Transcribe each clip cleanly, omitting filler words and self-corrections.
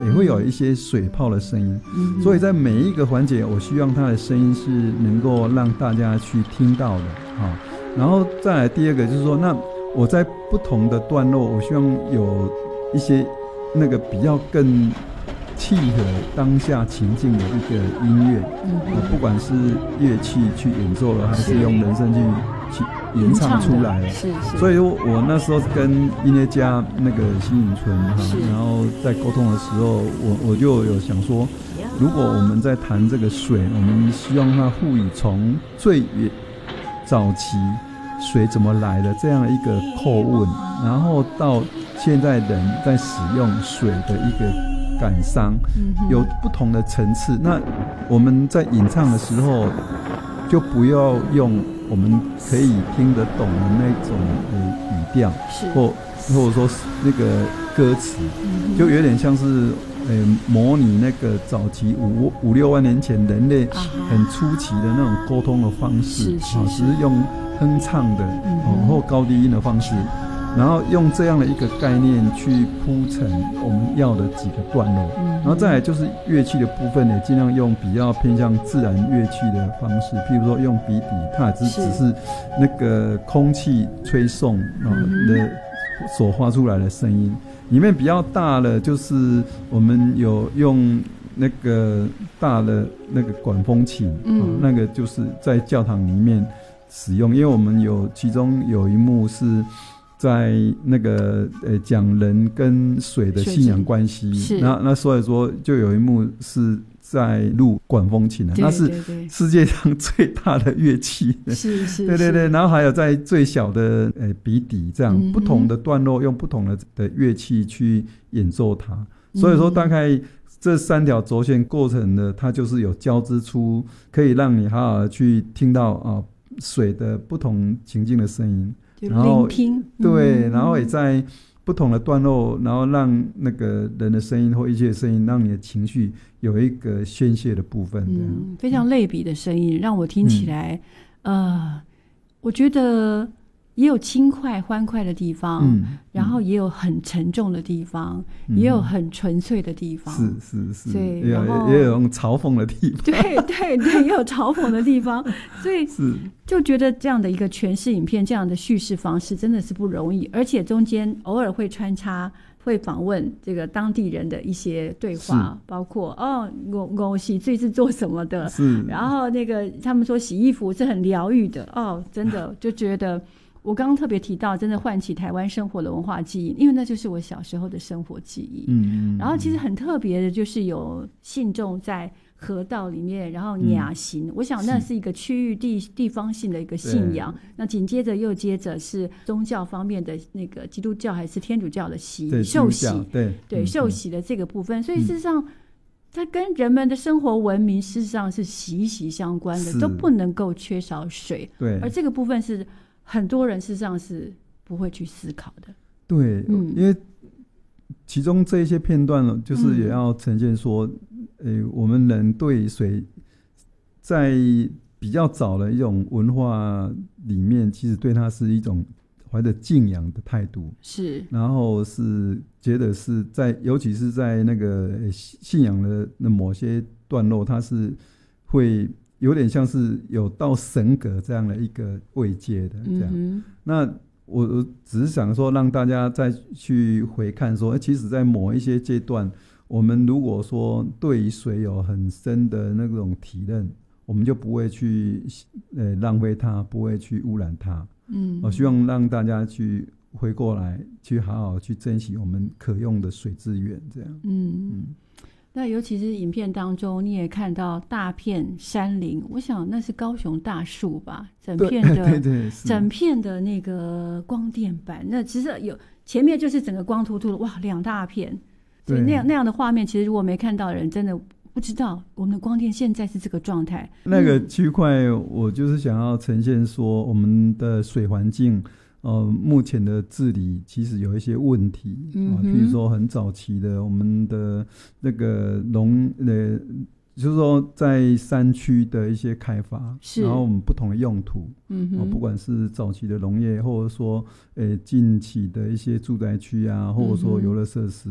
也会有一些水泡的声音，所以在每一个环节我希望它的声音是能够让大家去听到的。然后再来第二个就是说，那我在不同的段落我希望有一些那个比较更契合当下情境的一个音乐，不管是乐器去演奏了，还是用人声去演唱出来， 是。 所以我那时候跟音乐家那个辛允纯然后在沟通的时候，我就有想说，如果我们在谈这个水，我们希望它赋予从最早期水怎么来的这样一个叩问，然后到现在人在使用水的一个感伤，有不同的层次。那我们在演唱的时候，就不要用我们可以听得懂的那种语调，或者说那个歌词，就有点像是模拟那个早期五六万年前人类很初期的那种沟通的方式，只是用哼唱的或高低音的方式。然后用这样的一个概念去铺成我们要的几个段落，然后再来就是乐器的部分，也尽量用比较偏向自然乐器的方式，譬如说用笔底，它只是那个空气吹送的所发出来的声音。里面比较大的就是我们有用那个大的那个管风琴，那个就是在教堂里面使用，因为我们其中有一幕是在那个讲人跟水的信仰关系，那所以说就有一幕是在录管风琴的，那是世界上最大的乐器， 是对，然后还有在最小的笔底，这样不同的段落用不同的乐器去演奏它，所以说大概这3条轴线构成的，它就是有交织出可以让你好好的去听到水的不同情境的声音，然后聆听， 对，然后也在不同的段落，然后让那个人的声音或一切声音，让你的情绪有一个宣泄的部分， 非常类比的声音，让我听起来，我觉得也有轻快欢快的地方，然后也有很沉重的地方，也有很纯粹的地方， 是， 对， 也有用嘲讽的地方， 对，也有嘲讽的地方，所以就觉得这样的一个诠释影片，这样的叙事方式真的是不容易，而且中间偶尔会穿插会访问这个当地人的一些对话，包括我洗最是做什么的，然后那个他们说洗衣服是很疗愈的，真的就觉得我刚刚特别提到，真的唤起台湾生活的文化记忆，因为那就是我小时候的生活记忆。然后其实很特别的，就是有信众在河道里面，然后雅行，我想那是一个区域地方性的一个信仰。那紧接着又接着是宗教方面的那个基督教还是天主教的受洗，对受洗的这个部分，所以事实上。它跟人们的生活文明事实上是息息相关的，都不能够缺少水。 对， 而这个部分是很多人事实上是不会去思考的。 对，因为其中这一些片段呢，就是也要呈现说，我们人对水在比较早的一种文化里面，其实对它是一种怀着敬仰的态度， 是， 然后是觉得是在，尤其是在那个信仰的某些段落，它是会有点像是有到神格这样的一个位阶的这样。那我只是想说，让大家再去回看说，其实在某一些阶段，我们如果说对于水有很深的那种体认，我们就不会去浪费它，不会去污染它。我希望让大家去回过来，去好好去珍惜我们可用的水资源，这样。 那尤其是影片当中，你也看到大片山林，我想那是高雄大树吧，整片的对整片的那个光电板，那其实有前面就是整个光秃秃的，哇，2大片，所以那样的画面，其实如果没看到的人，真的不知道我们的光电现在是这个状态。 那个区块我就是想要呈现说，我们的水环境目前的治理其实有一些问题，比如说很早期的我们的那个就是说在山区的一些开发，然后我们不同的用途，不管是早期的农业，或者说近期的一些住宅区啊，或者说游乐设施，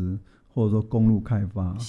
或者说公路开发，